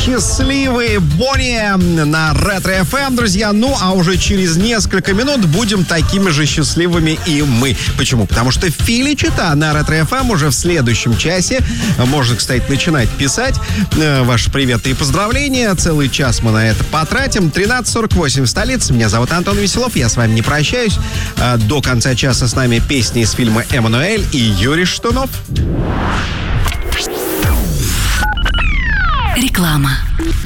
Счастливые Бонни на Ретро FM, друзья. Ну, а уже через несколько минут будем такими же счастливыми и мы. Почему? Потому что Фили Чита на Ретро FM уже в следующем часе. Можно, кстати, начинать писать ваши приветы и поздравления. Целый час мы на это потратим. 13:48 в столице. Меня зовут Антон Веселов. Я с вами не прощаюсь. До конца часа с нами песни из фильма «Эммануэль» и Юрий Штунов. Реклама.